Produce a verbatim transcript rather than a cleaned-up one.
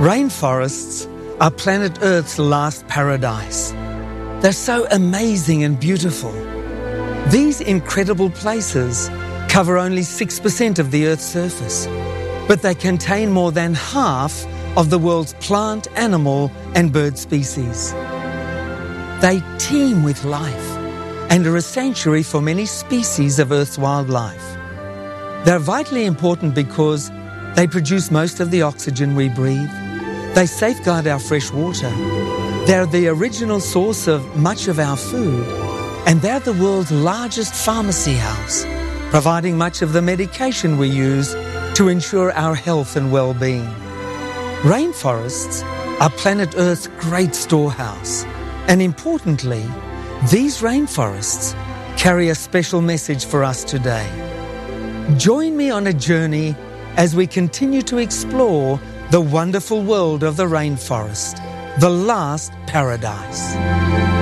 Rainforests are planet Earth's last paradise. They're so amazing and beautiful. These incredible places cover only six percent of the Earth's surface, but they contain more than half of the world's plant, animal, and bird species. They teem with life and are a sanctuary for many species of Earth's wildlife. They're vitally important because they produce most of the oxygen we breathe. They safeguard our fresh water. They're the original source of much of our food. And they're the world's largest pharmacy house, providing much of the medication we use to ensure our health and well-being. Rainforests are planet Earth's great storehouse. And importantly, these rainforests carry a special message for us today. Join me on a journey as we continue to explore the wonderful world of the rainforest, the last paradise.